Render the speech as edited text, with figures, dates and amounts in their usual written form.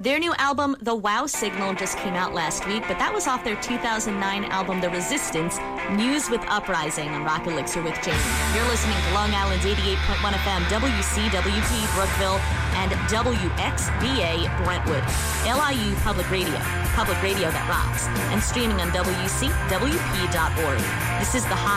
Their new album, The Wow Signal, just came out last week, but that was off their 2009 album, The Resistance, News with Uprising on Rock Elixir with Jamie. You're listening to Long Island's 88.1 FM, WCWP Brookville, and WXVA Brentwood. LIU Public Radio that rocks, and streaming on WCWP.org. This is The High.